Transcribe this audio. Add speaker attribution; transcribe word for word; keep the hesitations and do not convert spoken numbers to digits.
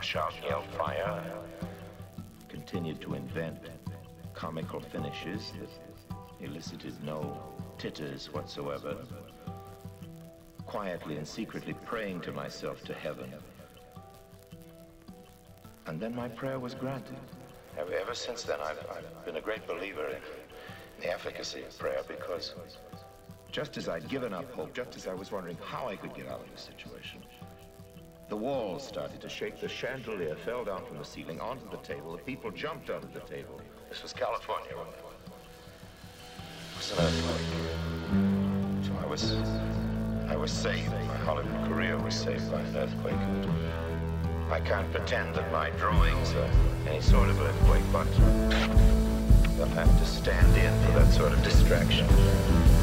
Speaker 1: shout and yell fire. Continued to invent comical finishes that elicited no titters whatsoever. Quietly and secretly praying to myself to heaven. And then my prayer was granted. Ever, ever since then, I've, I've been a great believer in the efficacy of prayer, because just as I'd given up hope, just as I was wondering how I could get out of the situation, the walls started to shake, the chandelier fell down from the ceiling onto the table, the people jumped onto the table. This was California. It was an earthquake. So I was, I was saved. My Hollywood career was saved by an earthquake. I can't pretend that my drawings are any sort of earthquake, but they'll have to stand in for that sort of distraction.